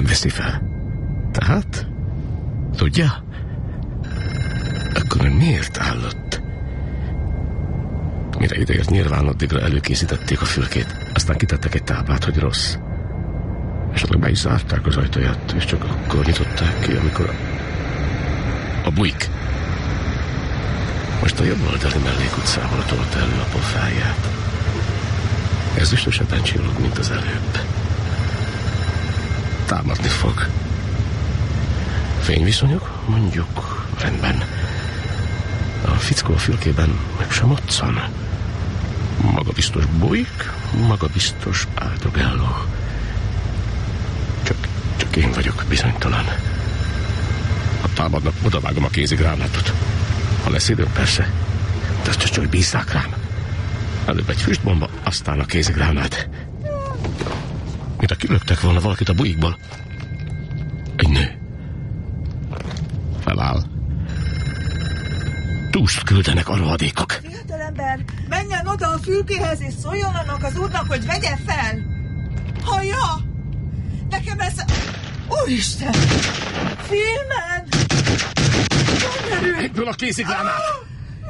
veszi fel. Tehát? Tudja? Akkor meg miért állott? Mire ideért, nyilván addigra előkészítették a fülkét. Aztán kitettek egy táblát, hogy rossz. Esetleg be is zárták az ajtaját, és csak akkor nyitották ki, amikor a bujk most a jobb oldali mellékutcával tolta elő a pofáját. Ez biztosabban csillog, mint az előbb. Támadni fog. Fényviszonyok? Mondjuk rendben. A fickó a fülkében meg sem otszan. Magabiztos bujk, magabiztos áldogáló. Csak én vagyok bizonytalan. Ha támadnak, odavágom a kézigránátot. Ha lesz időm, persze. De azt csak bízzák rám. Előbb egy füstbomba, aztán a kézigránát. Mintha kilöktek volna valakit a bujikból. Egy nő. Feláll. Túszt küldenek a rohadékok. Fiatalember, menjen oda a fülkéhez, és szóljon annak az úrnak, hogy vegye fel. Hallja? Nekem ez... Úristen! Filmen! Egyből a kézigránát!